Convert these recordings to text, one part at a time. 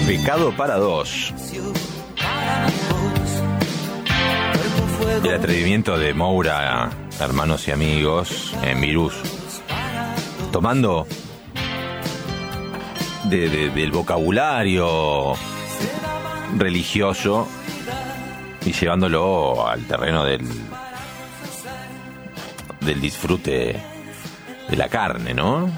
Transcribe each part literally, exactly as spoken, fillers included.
Pecado para dos. El atrevimiento de Moura, hermanos y amigos, en Virus, tomando de, de, del vocabulario religioso y llevándolo al terreno del del disfrute de la carne, ¿no?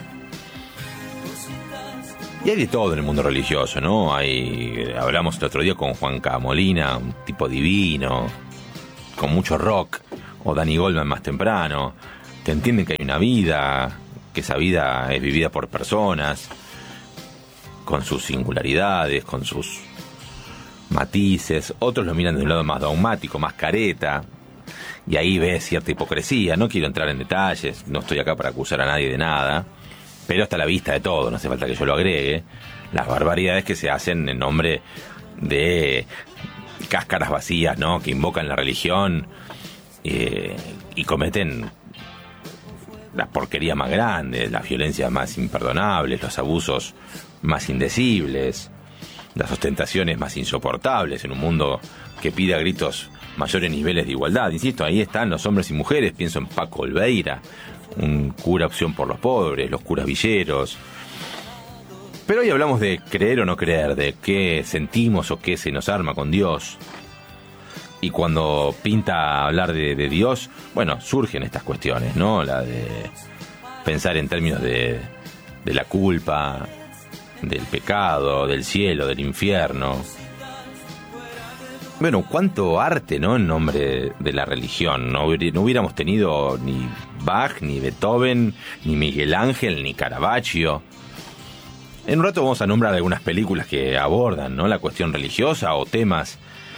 Y hay de todo en el mundo religioso, ¿no? Hay, hablamos el otro día con Juanca Molina, un tipo divino, con mucho rock, o Danny Goldman más temprano, que entienden que hay una vida, que esa vida es vivida por personas, con sus singularidades, con sus matices. Otros lo miran de un lado más dogmático, más careta, y ahí ves cierta hipocresía. No quiero entrar en detalles, no estoy acá para acusar a nadie de nada, pero está a la vista de todo, no hace falta que yo lo agregue, las barbaridades que se hacen en nombre de cáscaras vacías, ¿no?, que invocan la religión eh, y cometen las porquerías más grandes, las violencias más imperdonables, los abusos más indecibles, las ostentaciones más insoportables en un mundo que pide a gritos mayores niveles de igualdad. Insisto, ahí están los hombres y mujeres. Pienso en Paco Olveira, un cura opción por los pobres, los curas villeros. Pero hoy hablamos de creer o no creer, de qué sentimos o qué se nos arma con Dios. Y cuando pinta hablar de, de Dios, bueno, surgen estas cuestiones, ¿no? La de pensar en términos de, de la culpa, del pecado, del cielo, del infierno. Bueno, cuánto arte, ¿no?, en nombre de la religión. No, no hubiéramos tenido ni Bach, ni Beethoven, ni Miguel Ángel, ni Caravaggio. En un rato vamos a nombrar algunas películas que abordan, ¿no?, la cuestión religiosa o temas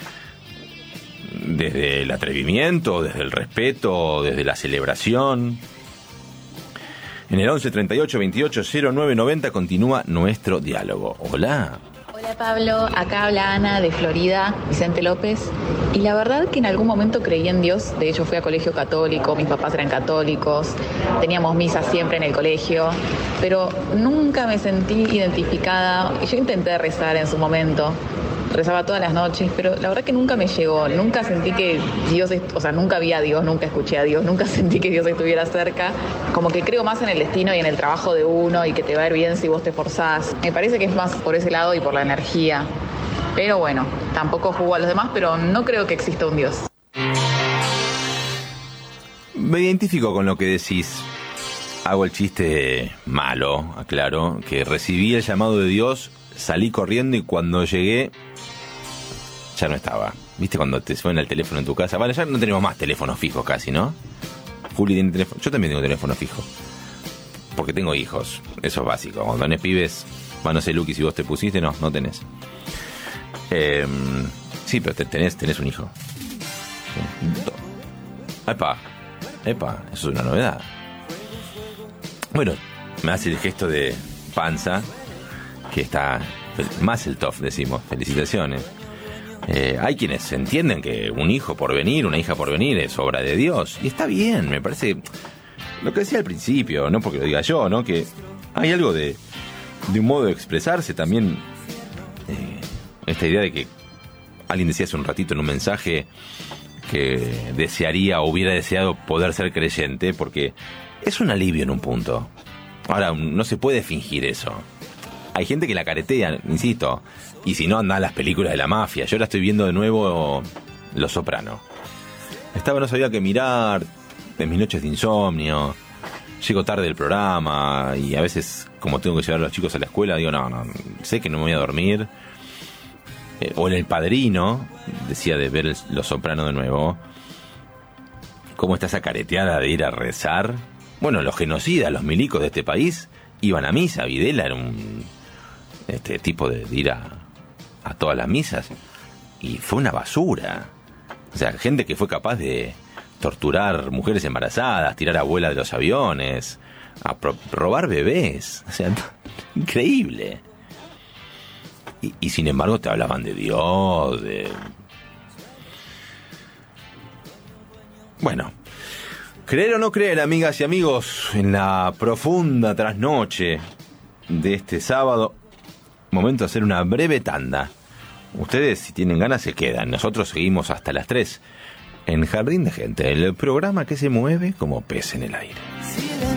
desde el atrevimiento, desde el respeto, desde la celebración. En el once treinta y ocho veintiocho cero nueve noventa continúa nuestro diálogo. Hola. Hola Pablo, acá habla Ana de Florida, Vicente López. Y la verdad que en algún momento creí en Dios. De hecho fui a colegio católico, mis papás eran católicos, teníamos misas siempre en el colegio, pero nunca me sentí identificada. Yo intenté rezar en su momento, rezaba todas las noches, pero la verdad que nunca me llegó, nunca sentí que Dios, o sea, nunca vi a Dios, nunca escuché a Dios, nunca sentí que Dios estuviera cerca. Como que creo más en el destino y en el trabajo de uno y que te va a ir bien si vos te esforzás. Me parece que es más por ese lado y por la energía. Pero bueno, tampoco juzgo a los demás, pero no creo que exista un Dios. Me identifico con lo que decís. Hago el chiste malo, aclaro, que recibí el llamado de Dios, salí corriendo y cuando llegué ya no estaba. ¿Viste cuando te suena el teléfono en tu casa? Vale, ya no tenemos más teléfonos fijos casi, ¿no? Juli tiene teléfono. Yo también tengo teléfono fijo. Porque tengo hijos. Eso es básico. Cuando tenés pibes, bueno, no sé, Luqui, si vos te pusiste, no, no tenés. Eh, sí, pero tenés, tenés un hijo. Epa, epa, eso es una novedad. Bueno, me hace el gesto de panza, que está más el top, decimos. Felicitaciones. Eh, hay quienes entienden que un hijo por venir, una hija por venir es obra de Dios, y está bien, me parece lo que decía al principio, no porque lo diga yo, ¿no?, que hay algo de, de un modo de expresarse también, eh, esta idea de que alguien decía hace un ratito en un mensaje que desearía o hubiera deseado poder ser creyente, porque es un alivio en un punto. Ahora, no se puede fingir eso. Hay gente que la caretea, insisto, y si no, anda a las películas de la mafia. Yo ahora estoy viendo de nuevo Los Soprano. Estaba, no sabía qué mirar, en mis noches de insomnio, llego tarde del programa, y a veces, como tengo que llevar a los chicos a la escuela, digo, no, no, sé que no me voy a dormir. Eh, o en El Padrino, decía de ver el, Los Soprano de nuevo, cómo está esa careteada de ir a rezar. Bueno, los genocidas, los milicos de este país, iban a misa. Videla era un este tipo de, de ir a, a todas las misas, y fue una basura. O sea, gente que fue capaz de torturar mujeres embarazadas, tirar abuelas de los aviones, a pro, robar bebés. O sea, increíble. Y, y sin embargo te hablaban de Dios, de... Bueno, creer o no creer, amigas y amigos, en la profunda trasnoche de este sábado, momento de hacer una breve tanda. Ustedes, si tienen ganas, se quedan. Nosotros seguimos hasta las tres en Jardín de Gente, el programa que se mueve como pez en el aire.